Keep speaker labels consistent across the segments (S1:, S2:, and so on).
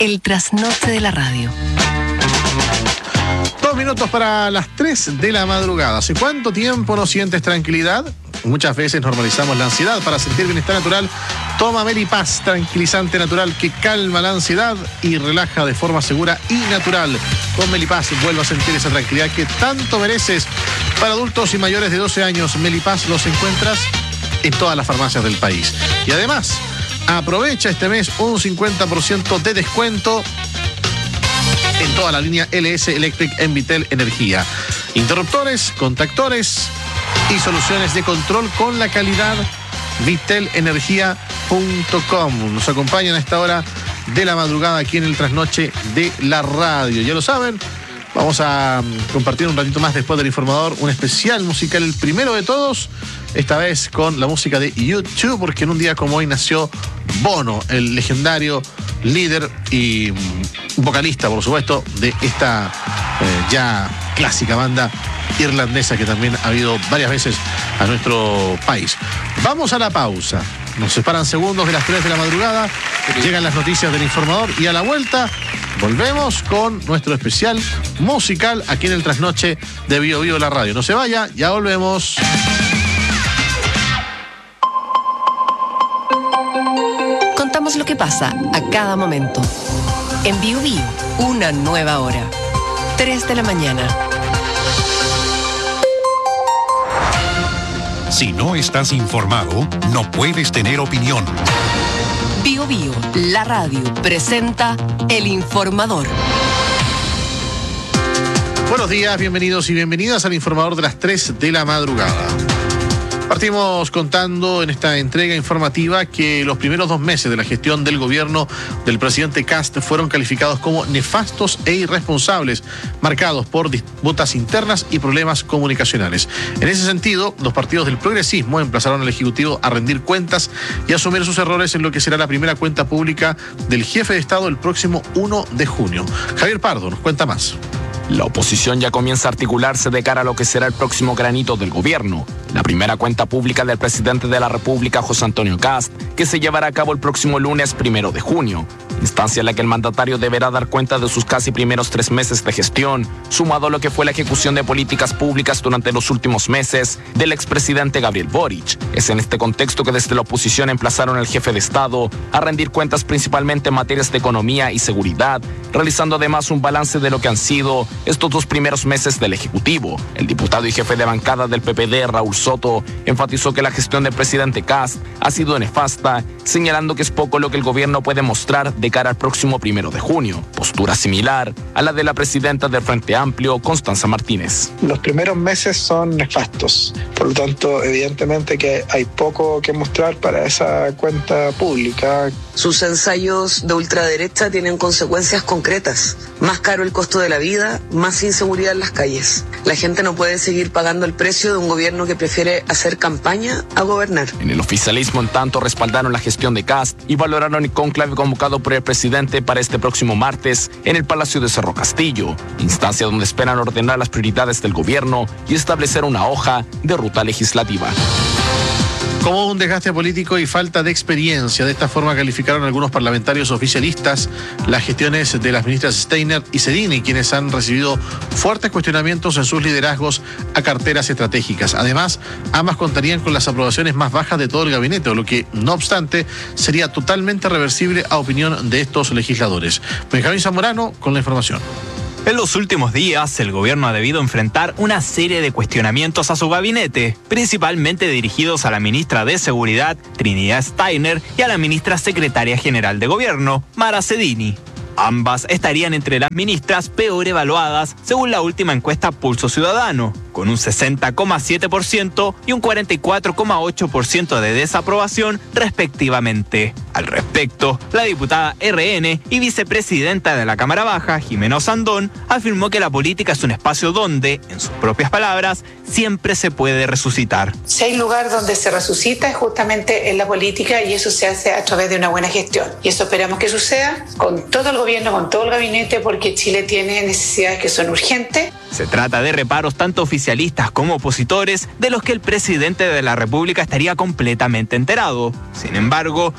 S1: El trasnoche de la radio.
S2: 2 minutos para las 3 de la madrugada. ¿Hace cuánto tiempo no sientes tranquilidad? Muchas veces normalizamos la ansiedad. Para sentir bienestar natural, toma Melipaz, tranquilizante natural que calma la ansiedad y relaja de forma segura y natural. Con Melipaz vuelve a sentir esa tranquilidad que tanto mereces. Para adultos y mayores de 12 años, Melipaz los encuentras en todas las farmacias del país. Y además, aprovecha este mes un 50% de descuento en toda la línea LS Electric en Vitel Energía. Interruptores, contactores y soluciones de control con la calidad vitelenergia.com. Nos acompañan a esta hora de la madrugada aquí en el trasnoche de la radio. Ya lo saben, vamos a compartir un ratito más después del informador un especial musical, el primero de todos, esta vez con la música de U2, porque en un día como hoy nació Bono, el legendario líder y vocalista, por supuesto, de esta ya clásica banda irlandesa que también ha habido varias veces a nuestro país. Vamos a la pausa. Nos separan segundos de las 3 de la madrugada. Llegan las noticias del informador y a la vuelta volvemos con nuestro especial musical aquí en el trasnoche de Bio Bio la radio. No se vaya, ya volvemos.
S1: Contamos lo que pasa a cada momento. En Bio Bio, una nueva hora. 3 de la mañana.
S3: Si no estás informado, no puedes tener opinión.
S1: Bio Bio, la radio, presenta El Informador.
S2: Buenos días, bienvenidos y bienvenidas al informador de las 3 de la madrugada. Partimos contando en esta entrega informativa que los primeros 2 meses de la gestión del gobierno del presidente Kast fueron calificados como nefastos e irresponsables, marcados por disputas internas y problemas comunicacionales. En ese sentido, los partidos del progresismo emplazaron al Ejecutivo a rendir cuentas y asumir sus errores en lo que será la primera cuenta pública del jefe de Estado el próximo 1 de junio. Javier Pardo nos cuenta más.
S4: La oposición ya comienza a articularse de cara a lo que será el próximo granito del gobierno, la primera cuenta pública del presidente de la República, José Antonio Kast, que se llevará a cabo el próximo lunes 1 de junio, instancia en la que el mandatario deberá dar cuenta de sus casi primeros 3 meses de gestión, sumado a lo que fue la ejecución de políticas públicas durante los últimos meses del expresidente Gabriel Boric. Es en este contexto que desde la oposición emplazaron al jefe de Estado a rendir cuentas principalmente en materias de economía y seguridad, realizando además un balance de lo que han sido estos 2 primeros meses del Ejecutivo. El diputado y jefe de bancada del PPD, Raúl Soto, enfatizó que la gestión del presidente Kast ha sido nefasta, señalando que es poco lo que el gobierno puede mostrar de cara al próximo 1 de junio, postura similar a la de la presidenta del Frente Amplio, Constanza Martínez.
S5: Los primeros meses son nefastos, por lo tanto, evidentemente que hay poco que mostrar para esa cuenta pública.
S6: Sus ensayos de ultraderecha tienen consecuencias concretas. Más caro el costo de la vida, más inseguridad en las calles. La gente no puede seguir pagando el precio de un gobierno que prefiere hacer campaña a gobernar.
S4: En el oficialismo, en tanto, respaldaron la gestión de Kast y valoraron el cónclave convocado por el presidente para este próximo martes en el Palacio de Cerro Castillo, instancia donde esperan ordenar las prioridades del gobierno y establecer una hoja de ruta legislativa.
S2: Como un desgaste político y falta de experiencia. De esta forma calificaron algunos parlamentarios oficialistas las gestiones de las ministras Steiner y Sedini, quienes han recibido fuertes cuestionamientos en sus liderazgos a carteras estratégicas. Además, ambas contarían con las aprobaciones más bajas de todo el gabinete, lo que, no obstante, sería totalmente reversible a opinión de estos legisladores. Benjamín Zamorano con la información.
S7: En los últimos días, el gobierno ha debido enfrentar una serie de cuestionamientos a su gabinete, principalmente dirigidos a la ministra de Seguridad, Trinidad Steiner, y a la ministra secretaria general de Gobierno, Mara Sedini. Ambas estarían entre las ministras peor evaluadas según la última encuesta Pulso Ciudadano, con un 60,7% y un 44,8% de desaprobación respectivamente. Al respecto, la diputada RN y vicepresidenta de la Cámara Baja, Jimena Osandón, afirmó que la política es un espacio donde, en sus propias palabras, siempre se puede resucitar.
S8: Si hay lugar donde se resucita es justamente en la política, y eso se hace a través de una buena gestión. Y eso esperamos que suceda con todo el gobierno, con todo el gabinete, porque Chile tiene necesidades que son urgentes.
S7: Se trata de reparos tanto oficialistas como opositores de los que el presidente de la República estaría completamente enterado. Sin embargo, no estaría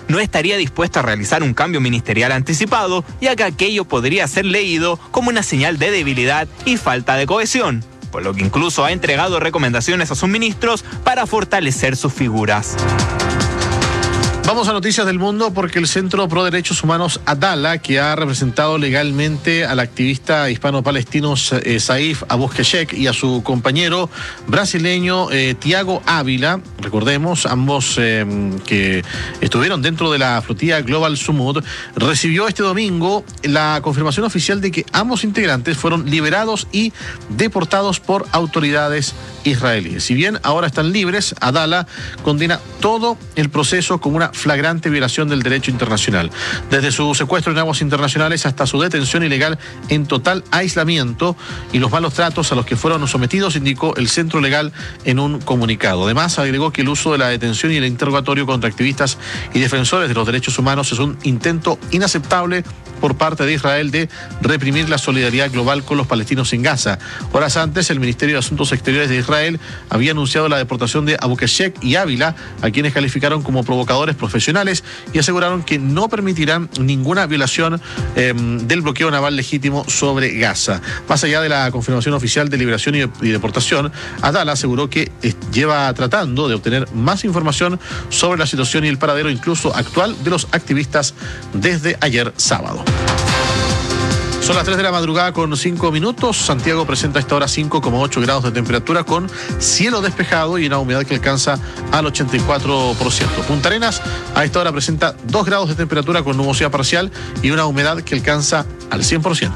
S7: estaría dispuesto a realizar un cambio ministerial anticipado, ya que aquello podría ser leído como una señal de debilidad y falta de cohesión, por lo que incluso ha entregado recomendaciones a sus ministros para fortalecer sus figuras.
S2: Vamos a noticias del mundo porque el Centro Pro Derechos Humanos Adala, que ha representado legalmente al activista hispano-palestino Saif Abu Keshek y a su compañero brasileño Tiago Ávila, recordemos, ambos que estuvieron dentro de la flotilla Global Sumud, recibió este domingo la confirmación oficial de que ambos integrantes fueron liberados y deportados por autoridades israelíes. Si bien ahora están libres, Adala condena todo el proceso como una flagrante violación del derecho internacional, desde su secuestro en aguas internacionales hasta su detención ilegal en total aislamiento y los malos tratos a los que fueron sometidos, indicó el centro legal en un comunicado. Además, agregó que el uso de la detención y el interrogatorio contra activistas y defensores de los derechos humanos es un intento inaceptable por parte de Israel de reprimir la solidaridad global con los palestinos en Gaza. Horas antes, el Ministerio de Asuntos Exteriores de Israel había anunciado la deportación de Abu Keshek y Ávila, a quienes calificaron como provocadores profesionales y aseguraron que no permitirán ninguna violación del bloqueo naval legítimo sobre Gaza. Más allá de la confirmación oficial de liberación y deportación, Adala aseguró que lleva tratando de obtener más información sobre la situación y el paradero incluso actual de los activistas desde ayer sábado. Son las 3 de la madrugada con 5 minutos. Santiago presenta a esta hora 5,8 grados de temperatura con cielo despejado y una humedad que alcanza al 84%. Punta Arenas a esta hora presenta 2 grados de temperatura con nubosidad parcial y una humedad que alcanza al 100%.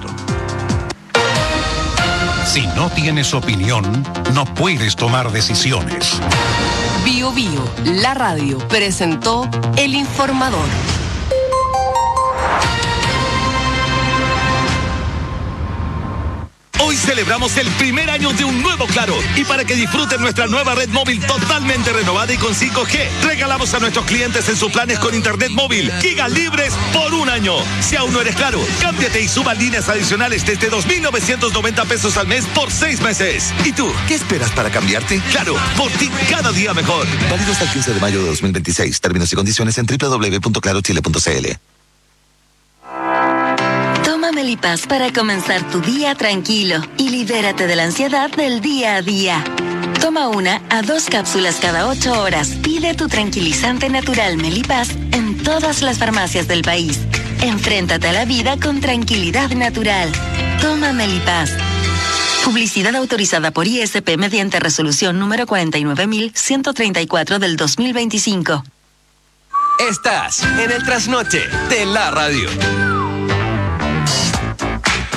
S3: Si no tienes opinión, no puedes tomar decisiones.
S1: Bio Bio, la radio, presentó El Informador.
S9: Hoy celebramos el primer año de un nuevo Claro. Y para que disfruten nuestra nueva red móvil totalmente renovada y con 5G, regalamos a nuestros clientes en sus planes con internet móvil gigas libres por un año. Si aún no eres Claro, cámbiate y suba líneas adicionales desde 2.990 pesos al mes por 6 meses. ¿Y tú, qué esperas para cambiarte? Claro, por ti cada día mejor.
S10: Válido hasta el 15 de mayo de 2026. Términos y condiciones en www.clarochile.cl.
S11: Toma Melipaz para comenzar tu día tranquilo y libérate de la ansiedad del día a día. Toma 1 a 2 cápsulas cada 8 horas. Pide tu tranquilizante natural Melipaz en todas las farmacias del país. Enfréntate a la vida con tranquilidad natural. Toma Melipaz. Publicidad autorizada por ISP mediante resolución número 49.134 del 2025.
S12: Estás en el trasnoche de la radio.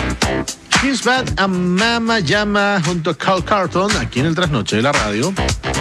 S2: Kiss Bad a Mama Llama junto a Carl Carlton aquí en el trasnoche de la radio.